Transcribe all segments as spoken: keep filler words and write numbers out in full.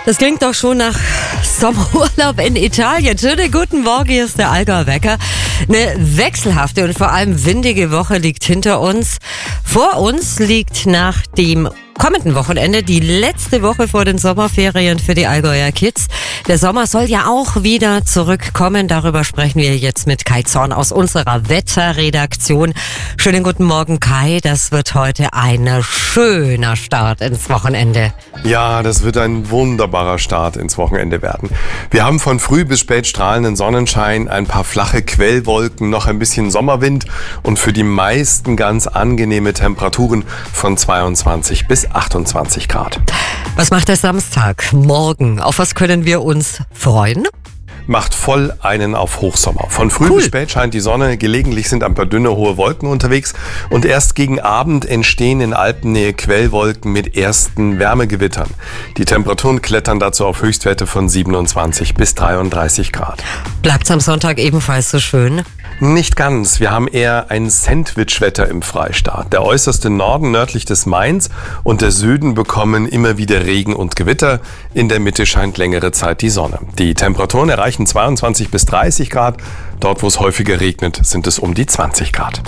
Das klingt doch schon nach Sommerurlaub in Italien. Schönen guten Morgen, hier ist der Allgäuer Wecker. Eine wechselhafte und vor allem windige Woche liegt hinter uns. Vor uns liegt nach dem kommenden Wochenende die letzte Woche vor den Sommerferien für die Allgäuer Kids. Der Sommer soll ja auch wieder zurückkommen. Darüber sprechen wir jetzt mit Kai Zorn aus unserer Wetterredaktion. Schönen guten Morgen, Kai. Das wird heute ein schöner Start ins Wochenende. Ja, das wird ein wunderbarer Start ins Wochenende werden. Wir haben von früh bis spät strahlenden Sonnenschein, ein paar flache Quellwolken, noch ein bisschen Sommerwind und für die meisten ganz angenehme Temperaturen von zweiundzwanzig bis achtundzwanzig Grad. Was macht der Samstag? Morgen. Auf was können wir uns freuen? Macht voll einen auf Hochsommer. Von früh Cool. bis spät scheint die Sonne, gelegentlich sind ein paar dünne, hohe Wolken unterwegs und erst gegen Abend entstehen in Alpennähe Quellwolken mit ersten Wärmegewittern. Die Temperaturen klettern dazu auf Höchstwerte von siebenundzwanzig bis dreiunddreißig Grad. Bleibt's am Sonntag ebenfalls so schön? Nicht ganz. Wir haben eher ein Sandwich-Wetter im Freistaat. Der äußerste Norden nördlich des Mains und der Süden bekommen immer wieder Regen und Gewitter. In der Mitte scheint längere Zeit die Sonne. Die Temperaturen erreichen zweiundzwanzig bis dreißig Grad. Dort, wo es häufiger regnet, sind es um die zwanzig Grad.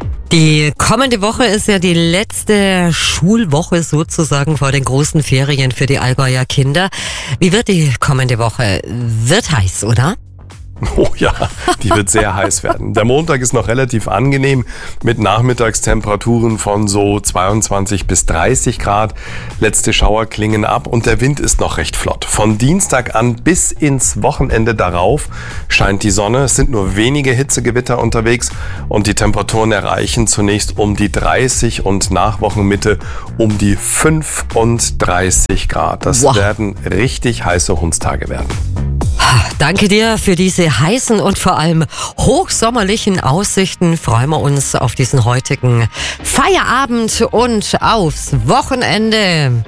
Die kommende Woche ist ja die letzte Schulwoche sozusagen vor den großen Ferien für die Allgäuer Kinder. Wie wird die kommende Woche? Wird heiß, oder? Oh ja, die wird sehr heiß werden. Der Montag ist noch relativ angenehm mit Nachmittagstemperaturen von so zweiundzwanzig bis dreißig Grad. Letzte Schauer klingen ab und der Wind ist noch recht flott. Von Dienstag an bis ins Wochenende darauf scheint die Sonne. Es sind nur wenige Hitzegewitter unterwegs und die Temperaturen erreichen zunächst um die dreißig und nach Wochenmitte um die fünfunddreißig Grad. Das Wow. werden richtig heiße Hundstage werden. Danke dir für diese heißen und vor allem hochsommerlichen Aussichten. Freuen wir uns auf diesen heutigen Feierabend und aufs Wochenende.